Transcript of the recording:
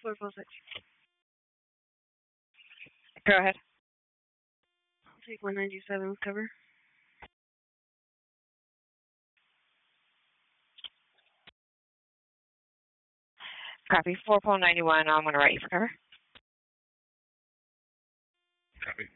446. Go ahead. I'll take 197 with cover. Copy. 4.91. I'm going to write you for cover. Copy.